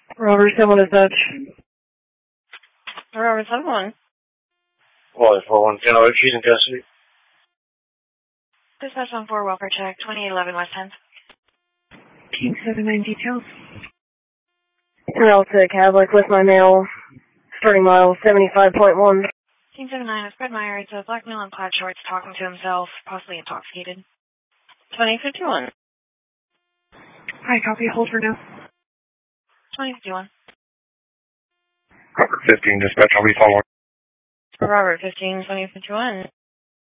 Robert, someone is that. Robert, someone. Well, 4-1, she's in custody. Dispatch on 4, welfare check, 2811 West 10th. Team 79 details. Route to Cadillac with my mail, starting mile 75.1. Team 79 is Fred Meyer. It's a black male in plaid shorts talking to himself, possibly intoxicated. 2051. Hi, copy, hold for now. 2051. Robert 15, dispatch, I'll be following. Robert 15, 2051.